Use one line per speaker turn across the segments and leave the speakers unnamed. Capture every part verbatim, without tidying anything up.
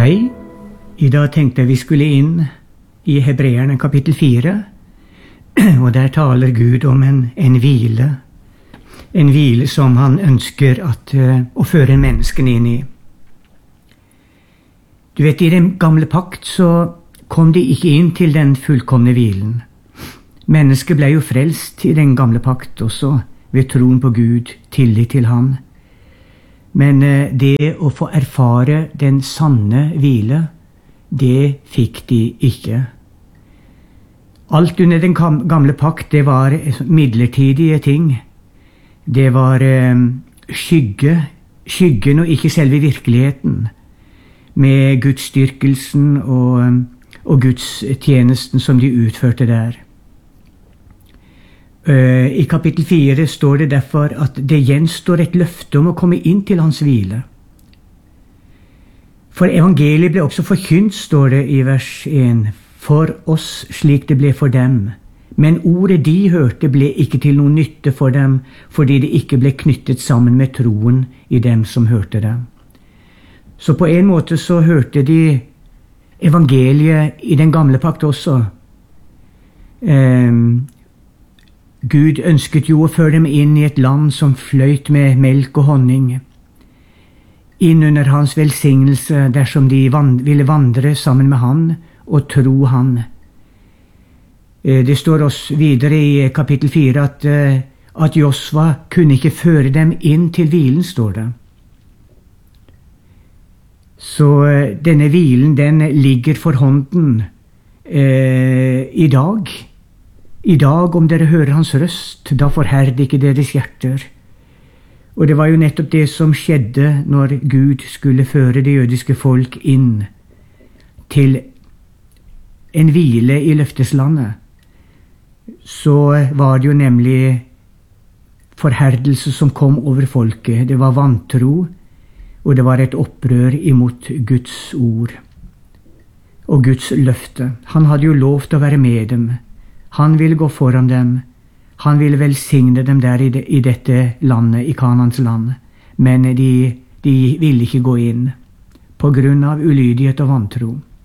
Hei, i dag tenkte jeg vi skulle inn i Hebreerne kapittel fire, og der taler Gud om en, en hvile, en hvile som han ønsker at, uh, å føre menneskene inn i. Du vet, i den gamle pakt så kom de ikke inn til den fullkomne hvilen. Mennesket ble jo frelst i den gamle pakt også, ved troen på Gud, tillit til han. Men det å få erfare den sanne hvile, det fikk de ikke. Alt under den gamle pakt, det var midlertidige ting. Det var skygge, skyggen og ikke selve virkeligheten, med gudsdyrkelsen og, og gudstjenesten som de utførte der. I kapittel fire står det derfor at det gjenstår et løfte om å komme inn til hans hvile. For evangeliet ble også forkynt, står det i vers en, for oss slik det ble for dem. Men ordet de hørte ble ikke til noen nytte for dem, fordi det ikke ble knyttet sammen med troen i dem som hørte dem. Så på en måte så hørte de evangeliet i den gamle pakt også. Eh, Gud ønsket jo å føre dem inn i et land som fløyt med melk og honning, inn under hans velsignelse dersom de ville vandre sammen med han og tro han. Det står også videre i kapittel fire at, at Josva kunne ikke føre dem inn til hvilen, står det. Så denne hvilen, den ligger for hånden eh, i dag. I dag, om dere hører hans røst, da forherd ikke deres hjerter. Og det var jo nettopp det som skjedde når Gud skulle føre det jødiske folk inn til en hvile i løfteslandet. Så var det jo nemlig forherdelse som kom over folket. Det var vantro, og det var et opprør imot Guds ord og Guds løfte. Han hadde jo lov til å være med dem. Han ville gå foran dem. Han ville velsigne dem der i, de, i dette landet, i Kanans land. Men de, de ville ikke gå inn på grunn av ulydighet og vantro.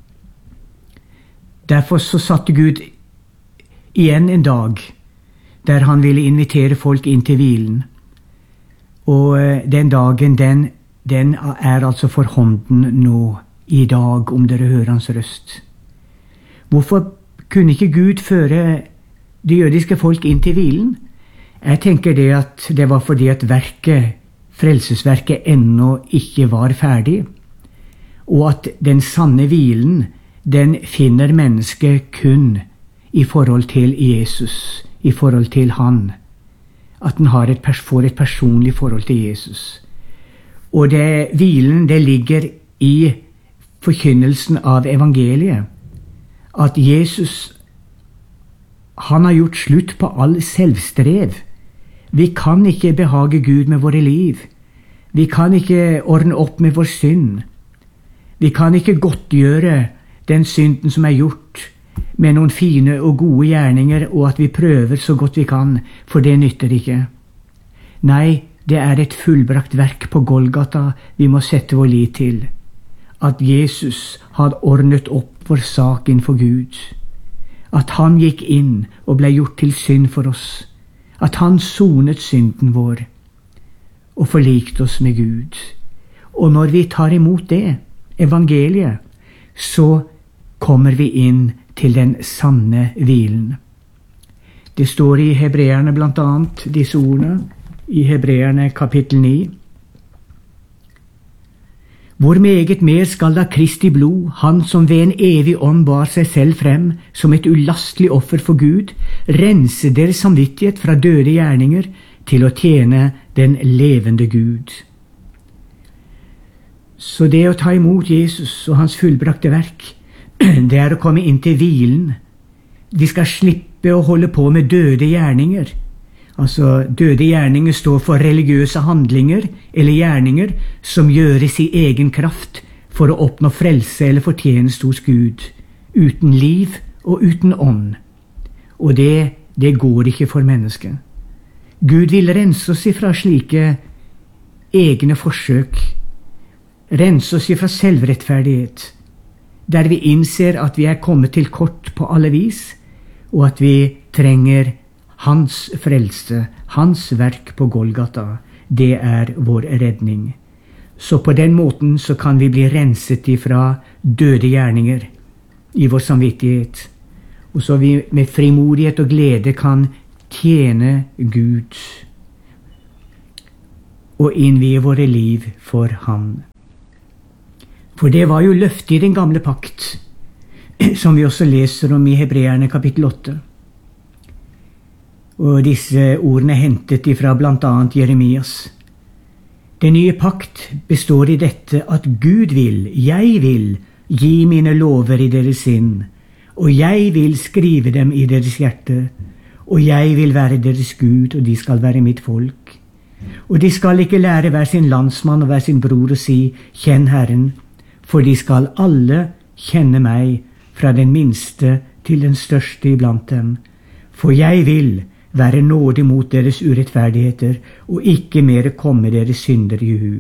Derfor så satte Gud igjen en dag der han ville invitere folk inn til hvilen. Og den dagen, den, den er altså for hånden nå, i dag, om dere hører hans røst. Hvorfor kunne ikke Gud føre det jødiske folk inn til hvilen? Jeg tenker det at det var fordi at verket, frelsesverket ennå ikke var ferdig, og at den sanne hvilen, den finner mennesket kun i forhold til Jesus, i forhold til han. At den har et, får et personlig forhold til Jesus. Og det, hvilen, det ligger i forkynnelsen av evangeliet. At Jesus, han har gjort slutt på all selvstrev. Vi kan ikke behage Gud med våre liv. Vi kan ikke ordne opp med vår synd. Vi kan ikke godtgjøre den synden som er gjort med noen fine og gode gjerninger, og at vi prøver så godt vi kan, for det nytter ikke. Nei, det er et fullbrakt verk på Golgata vi må sette vår lit til. At Jesus hadde ordnet opp vår sak innfor Gud. At han gikk inn og ble gjort til synd for oss. At han sonet synden vår og forlikte oss med Gud. Og når vi tar imot det, evangeliet, så kommer vi inn til den sanne hvilen. Det står i Hebreerne blant annet disse ordene, i Hebreerne kapittel ni. Hvor meget mer skal da Kristi blod, han som ved en evig ånd bar seg selv frem som et ulastelig offer for Gud, rense deres samvittighet fra døde gjerninger til å tjene den levende Gud. Så det å ta imot Jesus og hans fullbrakte verk, det er å komme inn til hvilen. De skal slippe å holde på med døde gjerninger. Altså, døde gjerninger står for religiøse handlinger eller gjerninger som gjøres i egen kraft for å oppnå frelse eller fortjeneste hos Gud, uten liv og uten ånd. Og det, det går ikke for mennesket. Gud vil rense oss ifra slike egne forsøk rense oss ifra selvrettferdighet, der vi innser at vi er kommet til kort på alle vis, og at vi trenger hans frelse, hans verk på Golgata. Det er vår redning. Så på den måten så kan vi bli renset ifra døde gjerninger i vår samvittighet, og så vi med frimodighet og glede kan tjene Gud og innvie våre liv for ham. For det var jo løftet i den gamle pakt, som vi også leser om i Hebreerne kapittel åtte. Og disse ordene er hentet ifra blant annet Jeremias. Den nye pakt består i dette at Gud vil, jeg vil, gi mine lover i deres sinn, og jeg vil skrive dem i deres hjerte, og jeg vil være deres Gud, og de skal være mitt folk. Og de skal ikke lære hver sin landsmann og hver sin bror å si, kjenn Herren, for de skal alle kjenne meg, fra den minste til den største iblant dem. For jeg vil være nådig mot deres urettferdigheter, og ikke mere komme deres synder i hu.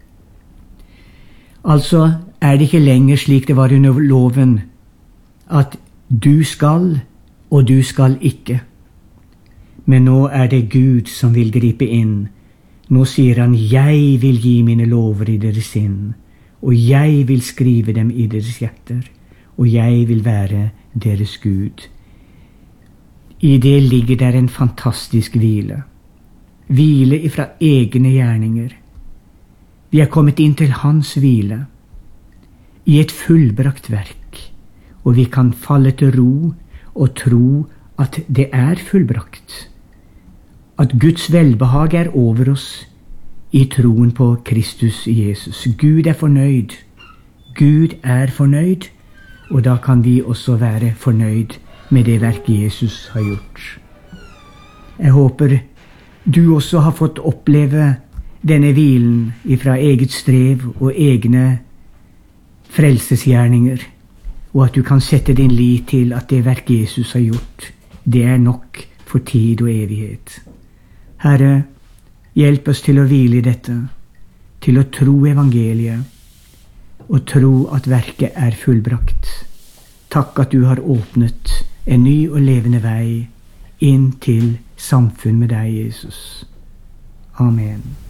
Altså er det ikke lenger slik det var under loven, at du skal, og du skal ikke. Men nå er det Gud som vil gripe inn. Nå sier han, jeg vil gi mine lover i deres sinn, og jeg vil skrive dem i deres hjerter, og jeg vil være deres Gud. I det ligger der en fantastisk hvile. Hvile ifra egne gjerninger. Vi er kommet inn til hans hvile, i et fullbrakt verk, og vi kan falle til ro og tro at det er fullbrakt. At Guds velbehag er over oss i troen på Kristus Jesus. Gud er fornøyd. Gud er fornøyd, og da kan vi også være fornøyd med det verket Jesus har gjort. Jeg håper du også har fått oppleve denne hvilen ifra eget strev og egne frelsesgjerninger, og at du kan sette din lit til at det verket Jesus har gjort, det er nok for tid og evighet. Herre, hjelp oss til å hvile i dette, til å tro evangeliet, og tro at verket er fullbrakt. Takk at du har åpnet en ny og levende vei inn til samfunn med deg, Jesus. Amen.